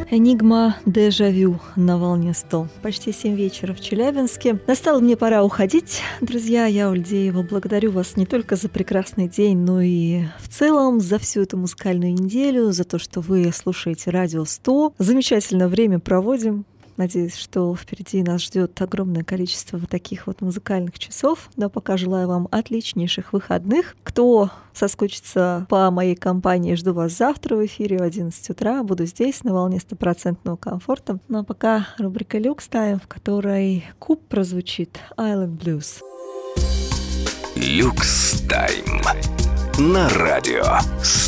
Энигма Дежавю на волне 100. Почти 7 вечера в Челябинске. Настала мне пора уходить. Друзья, я, Ульдеева, благодарю вас не только за прекрасный день, но и в целом за всю эту музыкальную неделю, за то, что вы слушаете Радио 100. Замечательное время проводим. Надеюсь, что впереди нас ждет огромное количество вот таких вот музыкальных часов. Но пока желаю вам отличнейших выходных. Кто соскучится по моей компании, жду вас завтра в эфире в 11 утра. Буду здесь на волне стопроцентного комфорта. Ну а пока рубрика «Люкс Тайм», в которой куб прозвучит Island Blues. Люкс Тайм на радио